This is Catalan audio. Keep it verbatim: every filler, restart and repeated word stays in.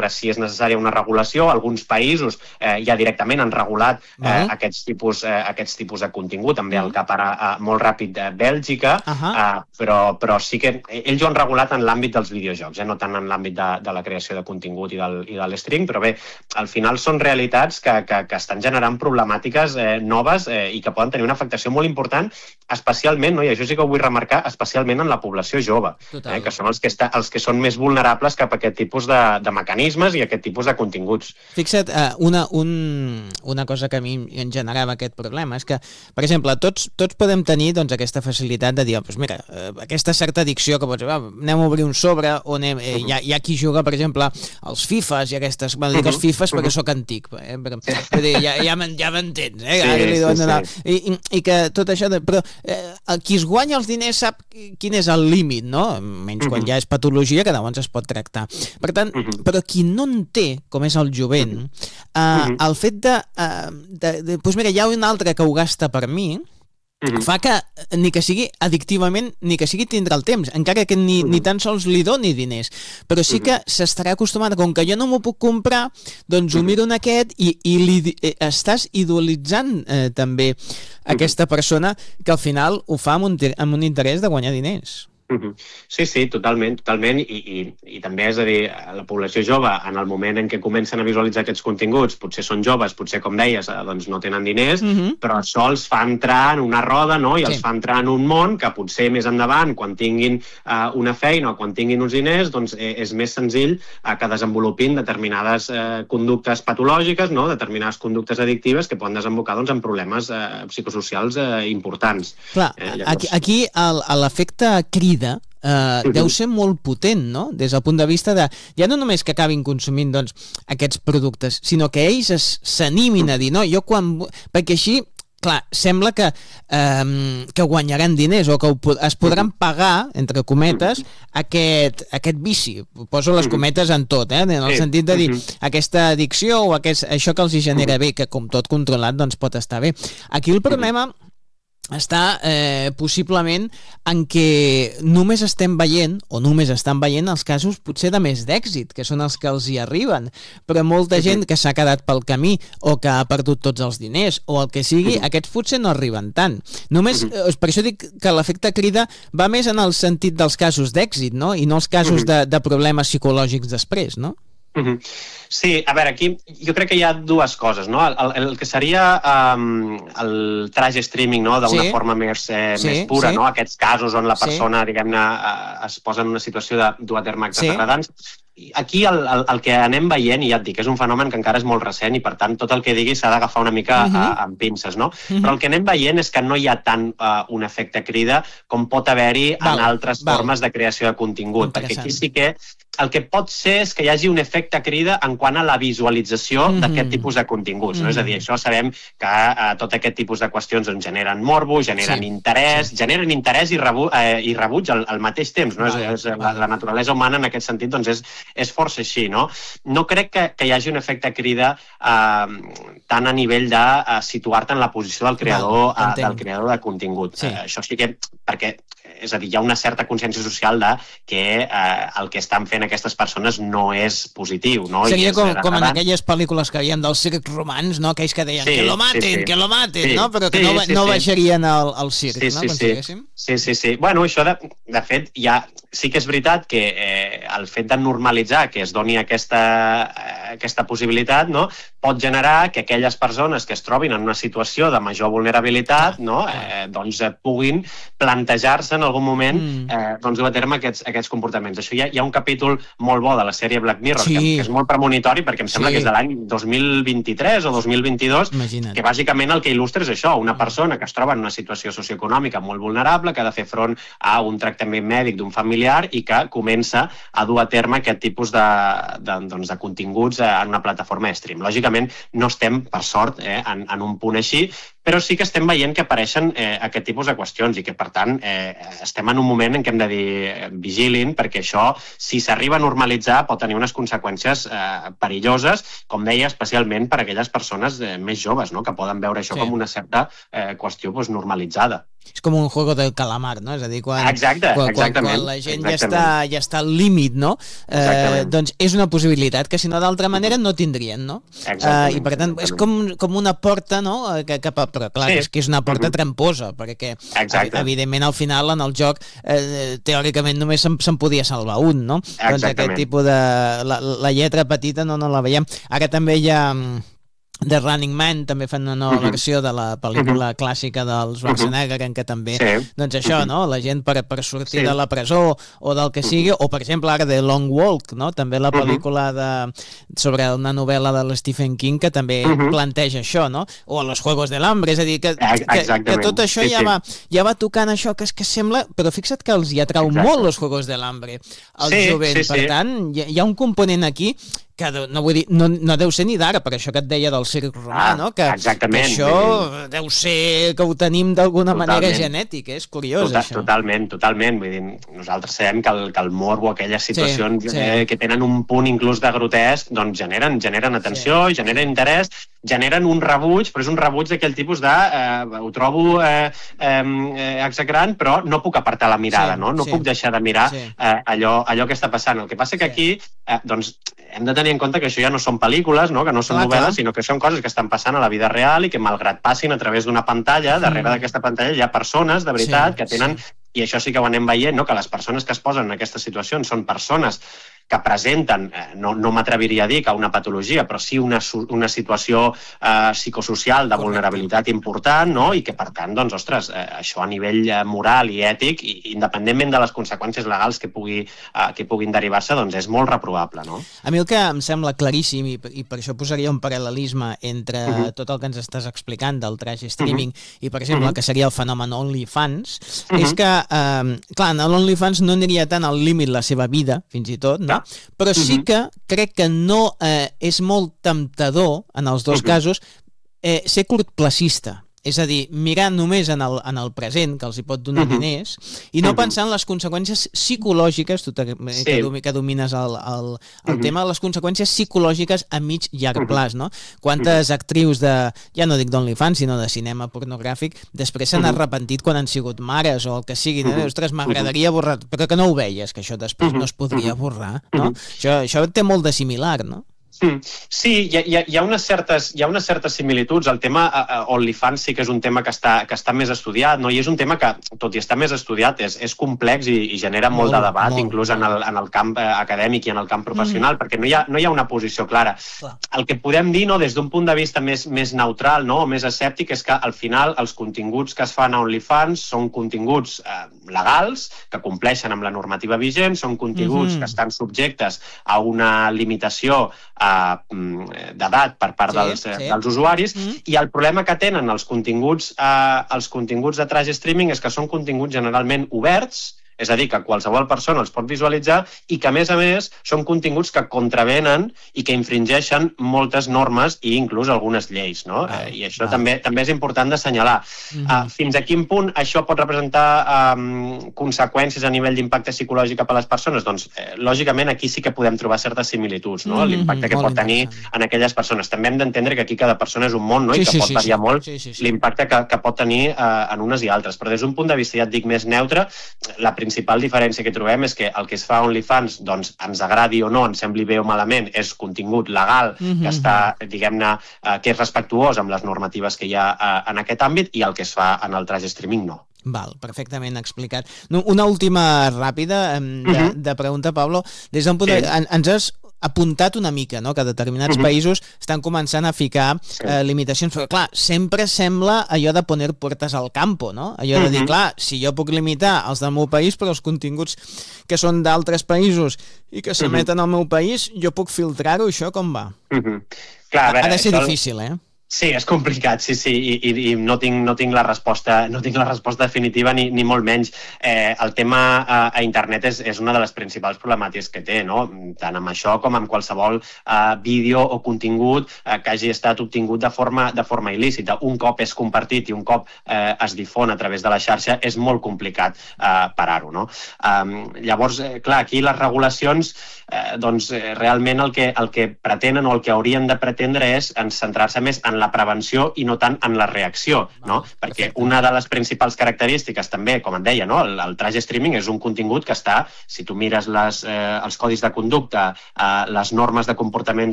sobre si és necessària una regulació. Alguns països eh, ja directament han regulat eh, uh-huh. aquests, tipus, eh, aquests tipus de contingut, també uh-huh. el cap ara eh, molt ràpid de Bèlgica, uh-huh. eh, però, però sí que ells ho han regulat en l'àmbit dels videojocs, eh, no tant en l'àmbit de, de la creació de contingut i del, i de l'streaming, però bé, al final són realitats que, que, que estan generant problemàtiques eh, noves eh, i que poden tenir una afectació molt important, especialment, no? I això sí que ho vull remarcar, especialment en la població jove, eh, que són els que, està, els que són més vulnerables cap a aquest tipus de, de mecanismes i aquest tipus de continguts. Fixa't, uh, una, un, una cosa que a mi em generava aquest problema és que, per exemple, tots, tots podem tenir doncs, aquesta facilitat de dir, oh, doncs mira, uh, aquesta certa addicció que pots dir, oh, anem a obrir un sobre, o anem, eh, uh-huh. hi, ha, hi ha qui juga, per exemple, als FIFAs i aquestes, bueno, dic els FIFAs uh-huh. perquè sóc antic, eh, perquè, vull dir, ja, ja, ja m'entens, eh? Sí, li sí, sí. I, i, i que tot això, de, però eh, qui es guanya els diners sap quin és el límit, no? Menys uh-huh. quan ja és patologia, que llavors es pot tractar. Per tant, uh-huh. però qui no en té, com és el jovent, uh-huh. eh, uh-huh. el fet de, eh, de, de... Doncs mira, hi ha un altre que ho gasta per mi, uh-huh. fa que ni que sigui addictivament, ni que sigui tindre el temps, encara que ni, uh-huh. ni tan sols li doni diners, però sí que uh-huh. s'estarà acostumat, com que jo no m'ho puc comprar, doncs uh-huh. ho miro en aquest i, i li, eh, estàs idolitzant eh, també uh-huh. aquesta persona que al final ho fa amb un, amb un interès de guanyar diners. Sí, sí, totalment, totalment, I, i, i també, és a dir, la població jove, en el moment en què comencen a visualitzar aquests continguts, potser són joves, potser, com deies, doncs no tenen diners, uh-huh. però això els fa entrar en una roda, no?, i els sí. fa entrar en un món que potser més endavant, quan tinguin uh, una feina o quan tinguin uns diners, doncs eh, és més senzill uh, que desenvolupin determinades uh, conductes patològiques, no?, determinades conductes addictives que poden desembocar doncs, en problemes uh, psicosocials uh, importants. Clar, eh, llavors... aquí, aquí l'efecte crida Uh, deu ser molt potent, no? Des del punt de vista de, ja no només que acabin consumint doncs, aquests productes, sinó que ells s'animin a dir, no, jo quan... Perquè així, clar, sembla que, um, que guanyaran diners o que ho, es podran pagar, entre cometes, aquest, aquest vici. Poso les cometes en tot, eh? En el sentit de dir, aquesta addicció o aquest, això que els hi genera bé, que com tot controlat doncs pot estar bé. Aquí el problema està eh, possiblement en què només estem veient, o només estan veient els casos potser de més d'èxit, que són els que els hi arriben, però molta gent que s'ha quedat pel camí o que ha perdut tots els diners o el que sigui, aquests potser no arriben tant. Només, eh, per això dic que l'efecte crida va més en el sentit dels casos d'èxit, no? I no els casos de, de problemes psicològics després, no? Uh-huh. Sí, a veure, aquí jo crec que hi ha dues coses, no? El, el, el que seria um, el trash streaming, no? D'una sí. forma més, eh, sí, més pura, sí. no? Aquests casos on la persona, sí. diguem-ne, es posa en una situació de dur a terme actes sí. degradants. Aquí el, el, el que anem veient, i ja et dic, és un fenomen que encara és molt recent i per tant tot el que digui s'ha d'agafar una mica uh-huh. a, amb pinces, no? Uh-huh. Però el que anem veient és que no hi ha tant uh, un efecte crida com pot haver-hi en altres val. formes de creació de contingut, perquè aquí sí que el que pot ser és que hi hagi un efecte crida en quant a la visualització mm-hmm. d'aquest tipus de continguts. Mm-hmm. No? És a dir, això sabem que eh, tot aquest tipus de qüestions doncs, generen morbo, generen sí. interès, sí. generen interès i, rebu eh, i rebuig al, al mateix temps. No? Vale, és, és, vale. la, la naturalesa humana en aquest sentit doncs, és, és força així. No, no crec que, que hi hagi un efecte crida eh, tant a nivell de eh, situar-te en la posició del creador, vale, eh, del creador de contingut. Sí. Eh, això sí que... perquè és a dir, hi ha una certa consciència social de que eh, el que estan fent aquestes persones no és positiu. No? Seria és com, com en aquelles pel·lícules que veiem dels circs romans, no? Aquells que deien sí, que lo maten, sí, sí. que lo maten, sí, no? Però que sí, no, no sí, baixarien al, al circ, sí, no? Sí, sí. sí, sí, sí. Bueno, això de, de fet ja sí que és veritat que eh, el fet de normalitzar que es doni aquesta, eh, aquesta possibilitat, no? Pot generar que aquelles persones que es trobin en una situació de major vulnerabilitat, no? eh, doncs eh, puguin plantejar-se en algun moment mm. eh, doncs dur a terme aquests, aquests comportaments. Això hi ha, hi ha un capítol molt bo de la sèrie Black Mirror, sí. que, que és molt premonitori perquè em sembla sí. que és de l'any dos mil vint-i-tres o dos mil vint-i-dos, Imagina't. que bàsicament el que il·lustra és això, una persona que es troba en una situació socioeconòmica molt vulnerable, que ha de fer front a un tractament mèdic d'un familiar i que comença a dur a terme aquest tipus de, de, doncs, de continguts en una plataforma de stream. Lògicament no estem, per sort, eh, en, en un punt així, però sí que estem veient que apareixen eh, aquest tipus de qüestions i que, per tant, eh, estem en un moment en què hem de dir eh, vigilin, perquè això, si s'arriba a normalitzar, pot tenir unes conseqüències eh, perilloses, com deia, especialment per a aquelles persones eh, més joves, no?, que poden veure això sí. com una certa eh, qüestió pues, normalitzada. És com un juego del calamar, no? És a dir, quan, Exacte, quan, quan, quan la gent ja està, ja està al límit, no? Eh, doncs és una possibilitat que, si no, d'altra manera no tindrien, no? Eh, I, per tant, és com, com una porta, no? Que, que, però, clar, sí. és que és una porta uh-huh. tramposa, perquè, Exacte. evidentment, al final, en el joc, eh, teòricament, només se'n, se'n podia salvar un, no? Exactament. Doncs aquest tipus de... La, la lletra petita no, no la veiem. Ara també hi ha... The Running Man també fan una nova uh-huh. versió de la pel·lícula uh-huh. clàssica del Schwarzenegger, en què també, sí. doncs això, uh-huh. no? La gent per, per sortir sí. de la presó o del que sigui, uh-huh. o per exemple ara The Long Walk, no? També la pel·lícula de, sobre una novel·la de Stephen King que també uh-huh. planteja això, no? O Los Juegos del Hambre, és a dir, que, que, que tot això sí, ja, sí. va, ja va tocant això que, és que sembla, però fixa't que els hi atrau Exacte. molt Los Juegos del Hambre al sí, jovent, sí, sí. per tant, hi, hi ha un component aquí que no, vull dir, no, no deu ser ni d'ara, per això que et deia del circ romà, ah, no? que, que això deu ser que ho tenim d'alguna manera genètic, és curiós Total, això. Totalment, totalment, vull dir, nosaltres sabem que el, que el morbo, aquelles situacions sí, sí. Eh, que tenen un punt inclús de grotesc, doncs generen, generen atenció, sí. generen interès, generen un rebuig, però és un rebuig d'aquell tipus de eh, ho trobo eh, eh, exagerant, però no puc apartar la mirada, sí, no? No sí. puc deixar de mirar sí. eh, allò, allò que està passant. El que passa que aquí, eh, doncs, hem de tenir en compte que això ja no són pel·lícules, no? Que no són clar, novel·les, clar. sinó que són coses que estan passant a la vida real i que, malgrat passin a través d'una pantalla, darrere mm. d'aquesta pantalla hi ha persones, de veritat, sí, que tenen... Sí. I això sí que ho anem veient, no? Que les persones que es posen en aquestes situacions són persones que presenten, eh, no, no m'atreviria a dir que una patologia, però sí una, una situació eh, psicosocial de vulnerabilitat important, no? I que, per tant, doncs, ostres, eh, això a nivell eh, moral i ètic, i, independentment de les conseqüències legals que, pugui, eh, que puguin derivar-se, doncs és molt reprovable, no? A mi el que em sembla claríssim, i, i per això posaria un paral·lelisme entre uh-huh. tot el que ens estàs explicant del trash streaming uh-huh. i, per exemple, uh-huh. el que seria el fenomen OnlyFans, uh-huh. és que, eh, clar, en l'OnlyFans no aniria tant al límit la seva vida, fins i tot, no? Però sí que crec que no eh, és molt temptador, en els dos uh-huh. casos, eh, ser curtplacista. És a dir, mirar només en el, en el present, que els hi pot donar uh-huh. diners, i no uh-huh. pensar en les conseqüències psicològiques, tu que, sí. que, que domines el, el, el uh-huh. tema, les conseqüències psicològiques a mig i llarg uh-huh. plaç, no? Quantes uh-huh. actrius de, ja no dic d'OnlyFans, sinó de cinema pornogràfic, després s'han uh-huh. arrepentit quan han sigut mares o el que sigui, uh-huh. ostres, m'agradaria borrar, però que no ho veies, que això després uh-huh. no es podria borrar, no? Uh-huh. Això, això té molt de similar, no? Sí, hi ha, hi ha unes certes, hi ha unes certes similituds. El tema uh, OnlyFans sí que és un tema que està, que està més estudiat, no? I és un tema que, tot i estar més estudiat, és, és complex i, i genera molt, molt de debat, molt, inclús molt. En, el, en el camp eh, acadèmic i en el camp professional, mm. perquè no hi, ha, no hi ha una posició clara. Clar. El que podem dir, no, des d'un punt de vista més, més neutral, no, o més escèptic, és que al final els continguts que es fan a OnlyFans són continguts eh, legals, que compleixen amb la normativa vigent, són continguts mm-hmm. que estan subjectes a una limitació d'edat per part sí, dels, sí. dels usuaris mm. i el problema que tenen els continguts, eh, els continguts de trash streaming és que són continguts generalment oberts, és a dir, que qualsevol persona els pot visualitzar i que, a més a més, són continguts que contravenen i que infringeixen moltes normes i inclús algunes lleis, no? Ah, I això ah. també també és important d'assenyalar. Mm-hmm. Uh, fins a quin punt això pot representar um, conseqüències a nivell d'impacte psicològic cap a les persones? Doncs, eh, lògicament, aquí sí que podem trobar certes similituds, no? Mm-hmm. L'impacte que molt pot tenir en aquelles persones. També hem d'entendre que aquí cada persona és un món, no? Sí, I que sí, pot sí, variar sí. molt sí, sí, sí. l'impacte que, que pot tenir uh, en unes i altres. Però des d'un punt de vista, ja et dic, més neutre, la principal diferència que trobem és que el que es fa a OnlyFans, doncs, ens agradi o no, ens sembli bé o malament, és contingut legal mm-hmm. que està, diguem-ne, eh, que és respectuós amb les normatives que hi ha eh, en aquest àmbit, i el que es fa en el trash streaming no. Val, perfectament explicat. No, una última ràpida de, uh-huh. de pregunta, Pablo. Des d'un punt sí. de... En, ens has apuntat una mica, no?, que determinats uh-huh. països estan començant a ficar sí. eh, limitacions, però clar, sempre sembla allò de poner puertas al campo, no? Allò uh-huh. de dir, clar, si jo puc limitar els del meu país, però els continguts que són d'altres països i que s'emeten uh-huh. al meu país, jo puc filtrar-ho, això com va? Uh-huh. Clar, a veure, ha de ser això... difícil, eh? Sí, és complicat, sí, sí, i, i, i no, tinc, no, tinc la resposta, no tinc la resposta definitiva ni, ni molt menys. Eh, el tema a, a internet és, és una de les principals problemàtiques que té, no? Tant amb això com amb qualsevol eh, vídeo o contingut eh, que hagi estat obtingut de forma, de forma il·lícita. Un cop és compartit i un cop eh, es difon a través de la xarxa, és molt complicat eh, parar-ho, no? Eh, llavors, eh, clar, aquí les regulacions eh, doncs, eh, realment el que, el que pretenen o el que haurien de pretendre és centrar-se més en la prevenció i no tant en la reacció, no? Perquè una de les principals característiques també, com et deia, no? el, el trash streaming és un contingut que està, si tu mires les, eh, els codis de conducta, eh, les normes de comportament